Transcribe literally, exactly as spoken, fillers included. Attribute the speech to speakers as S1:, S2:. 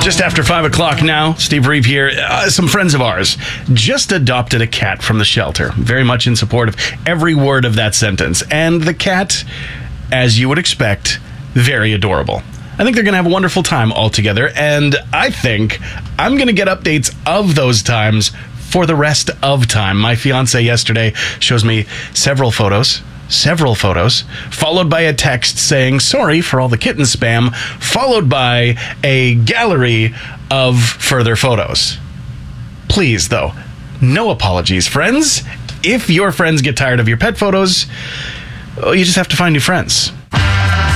S1: Just after five o'clock now, Steve Reeve here. Uh, some friends of ours just adopted a cat from the shelter. Very much in support of every word of that sentence. And the cat, as you would expect, very adorable. I think they're going to have a wonderful time all together. And I think I'm going to get updates of those times for the rest of time. My fiance yesterday shows me several photos. Several photos, followed by a text saying, sorry for all the kitten spam, followed by a gallery of further photos. Please, though, no apologies, friends. If your friends get tired of your pet photos, well, you just have to find new friends.